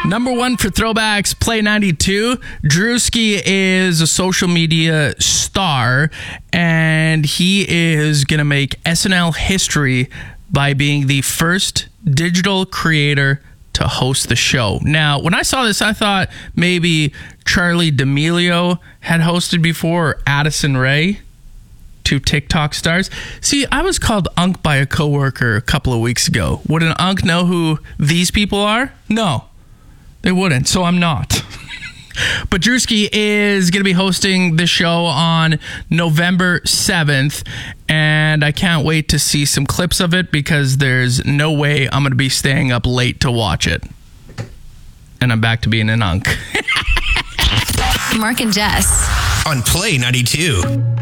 Number one for throwbacks, Play 92. Drewski is a social media star, and he is going to make SNL history by being the first digital creator to host the show. Now, when I saw this, I thought maybe Charlie D'Amelio had hosted before, or Addison Rae, two TikTok stars. See, I was called Unk by a coworker a couple of weeks ago. Would an Unk know who these people are? No. They wouldn't, so I'm not. But Drewski is going to be hosting the show on November 7th, and I can't wait to see some clips of it because there's no way I'm going to be staying up late to watch it. And I'm back to being an Unk. Mark and Jess. On Play 92.